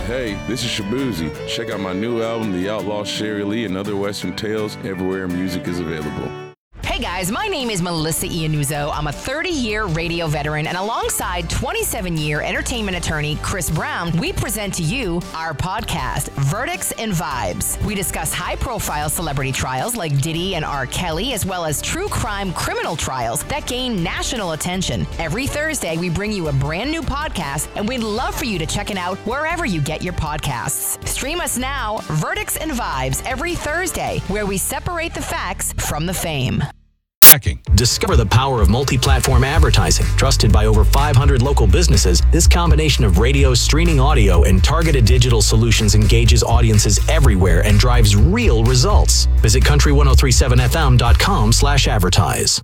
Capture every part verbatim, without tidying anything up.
Hey, this is Shabuzi. Check out my new album, The Outlaw Sherry Lee and Other Western Tales, everywhere music is available. Hey guys, my name is Melissa Iannuzzo. I'm a thirty-year radio veteran, and alongside twenty-seven-year entertainment attorney Chris Brown, we present to you our podcast, Verdicts and Vibes. We discuss high-profile celebrity trials like Diddy and R. Kelly, as well as true crime criminal trials that gain national attention. Every Thursday, we bring you a brand new podcast, and we'd love for you to check it out wherever you get your podcasts. Stream us now, Verdicts and Vibes, every Thursday, where we separate the facts from the fame. Tracking. Discover the power of multi-platform advertising. Trusted by over five hundred local businesses, this combination of radio, streaming audio, and targeted digital solutions engages audiences everywhere and drives real results. Visit country ten thirty-seven f m dot com slash advertise.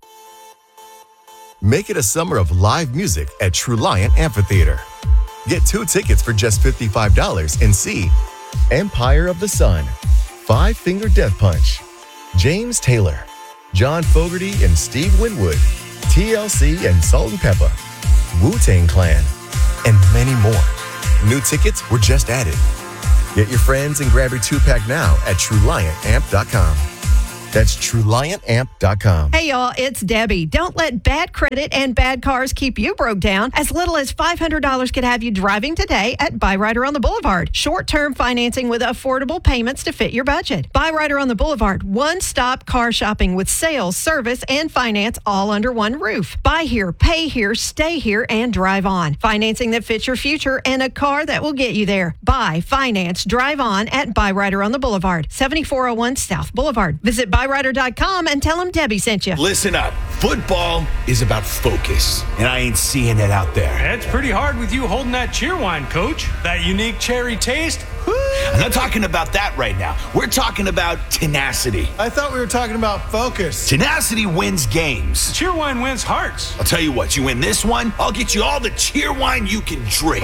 Make it a summer of live music at True Lion Amphitheater. Get two tickets for just fifty-five dollars and see Empire of the Sun, Five Finger Death Punch, James Taylor, John Fogerty and Steve Winwood, T L C and Salt and Pepper, Wu-Tang Clan, and many more. New tickets were just added. Get your friends and grab your two-pack now at true lion amp dot com. That's true lion amp dot com. Hey, y'all, it's Debbie. Don't let bad credit and bad cars keep you broke down. As little as five hundred dollars could have you driving today at Byrider on the Boulevard. Short-term financing with affordable payments to fit your budget. Byrider on the Boulevard. One-stop car shopping with sales, service, and finance all under one roof. Buy here, pay here, stay here, and drive on. Financing that fits your future and a car that will get you there. Buy, finance, drive on at Byrider on the Boulevard. seventy-four oh one South Boulevard. Visit Byrider dot com and tell them Debbie sent you. Listen up. Football is about focus, and I ain't seeing it out there. It's pretty hard with you holding that cheer wine, Coach. That unique cherry taste. Woo! I'm not talking about that right now. We're talking about tenacity. I thought we were talking about focus. Tenacity wins games. Cheer wine wins hearts. I'll tell you what, you win this one, I'll get you all the cheer wine you can drink.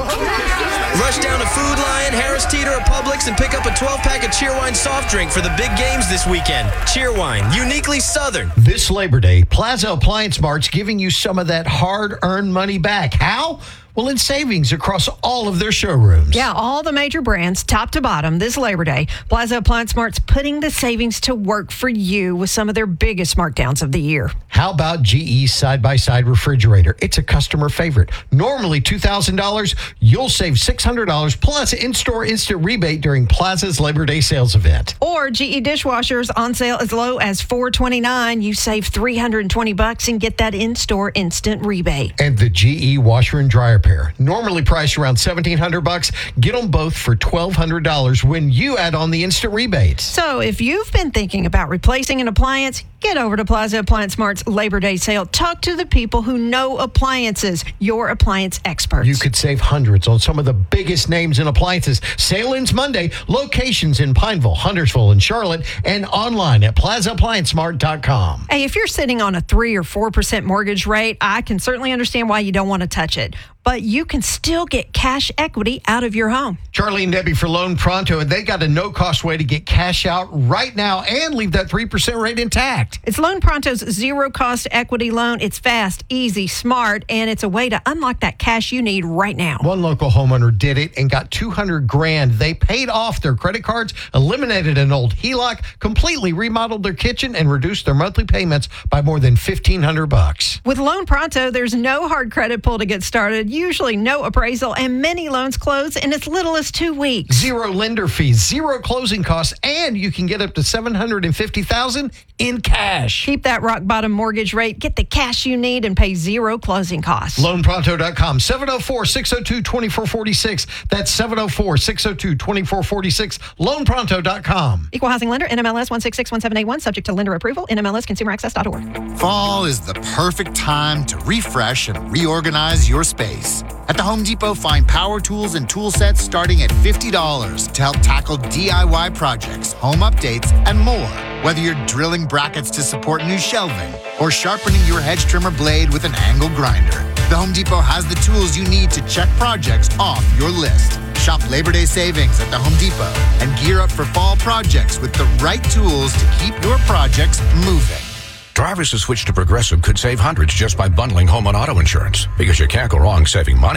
Rush down to Food Lion, Harris Teeter, or Publix and pick up a twelve-pack of Cheer Wine soft drink for the big games this weekend. Cheer Wine, uniquely Southern. This Labor Day, Plaza Appliance Mart's giving you some of that hard-earned money back. How? Well, in savings across all of their showrooms. Yeah, all the major brands, top to bottom, this Labor Day. Plaza Appliance Mart's putting the savings to work for you with some of their biggest markdowns of the year. How about G E's side-by-side refrigerator? It's a customer favorite. Normally two thousand dollars, you'll save six hundred dollars plus in-store instant rebate during Plaza's Labor Day sales event. Or G E dishwashers on sale as low as four hundred twenty-nine dollars. You save three hundred twenty bucks and get that in-store instant rebate. And the G E washer and dryer pair, normally priced around seventeen hundred bucks, get them both for twelve hundred dollars when you add on the instant rebates. So if you've been thinking about replacing an appliance, get over to Plaza Appliance Mart's Labor Day sale. Talk to the people who know appliances, your appliance experts. You could save hundreds on some of the biggest names in appliances. Sale ends Monday. Locations in Pineville, Huntersville, and Charlotte, and online at plaza appliance mart dot com. Hey, if you're sitting on a three or four percent mortgage rate, I can certainly understand why you don't want to touch it. But you can still get cash equity out of your home. Charlie and Debbie for Loan Pronto, and they got a no-cost way to get cash out right now and leave that three percent rate intact. It's Loan Pronto's zero-cost equity loan. It's fast, easy, smart, and it's a way to unlock that cash you need right now. One local homeowner did it and got two hundred grand. They paid off their credit cards, eliminated an old H E L O C, completely remodeled their kitchen, and reduced their monthly payments by more than fifteen hundred bucks. With Loan Pronto, there's no hard credit pull to get started, usually no appraisal, and many loans close in as little as two weeks. Zero lender fees, zero closing costs, and you can get up to seven hundred fifty thousand dollars in cash. Keep that rock bottom mortgage rate, get the cash you need, and pay zero closing costs. loan pronto dot com, seven oh four, six oh two, two four four six. That's seven oh four, six oh two, two four four six. loan pronto dot com. Equal housing lender, N M L S one six six one seven eight one, subject to lender approval, N M L S consumer access dot org. Fall is the perfect time to refresh and reorganize your space. At the Home Depot, find power tools and tool sets starting at fifty dollars to help tackle D I Y projects, home updates, and more. Whether you're drilling brackets to support new shelving or sharpening your hedge trimmer blade with an angle grinder, the Home Depot has the tools you need to check projects off your list. Shop Labor Day savings at the Home Depot and gear up for fall projects with the right tools to keep your projects moving. Drivers who switch to Progressive could save hundreds just by bundling home and auto insurance, because you can't go wrong saving money.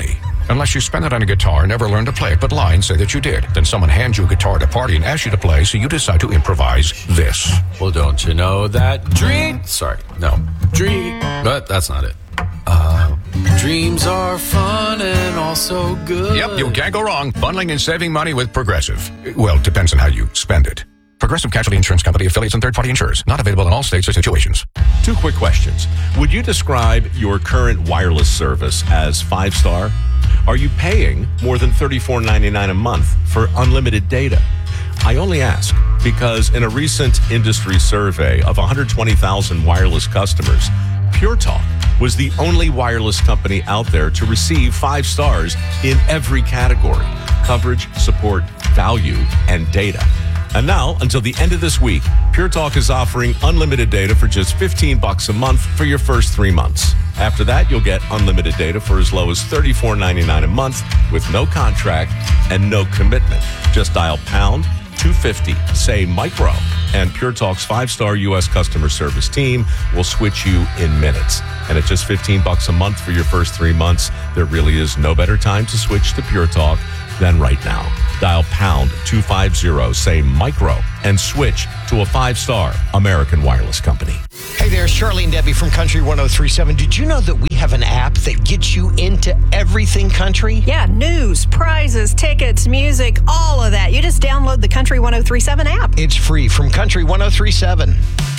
Unless you spend it on a guitar and never learn to play it, but lie and say that you did. Then someone hands you a guitar at a party and asks you to play, so you decide to improvise this. Well, don't you know that dream... Sorry, no. Dream... But that's not it. Uh, dreams are fun and also good. Yep, you can't go wrong. Bundling and saving money with Progressive. Well, it depends on how you spend it. Progressive Casualty Insurance Company, affiliates, and third-party insurers. Not available in all states or situations. Two quick questions. Would you describe your current wireless service as five-star? Are you paying more than thirty-four ninety-nine a month for unlimited data? I only ask because in a recent industry survey of one hundred twenty thousand wireless customers, Pure Talk was the only wireless company out there to receive five stars in every category: coverage, support, value, and data. And now, until the end of this week, Pure Talk is offering unlimited data for just fifteen bucks a month for your first three months. After that, you'll get unlimited data for as low as thirty-four ninety-nine a month with no contract and no commitment. Just dial pound two fifty, say micro, and Pure Talk's five-star U S customer service team will switch you in minutes. And at just fifteen bucks a month for your first three months, there really is no better time to switch to Pure Talk than right now. Dial pound two fifty, say micro, and switch to a five-star American wireless company. Hey there, Charlie and Debbie from Country one oh three point seven. Did you know that we have an app that gets you into everything country? Yeah, news, prizes, tickets, music, all of that. You just download the Country one oh three point seven app. It's free from Country one oh three point seven.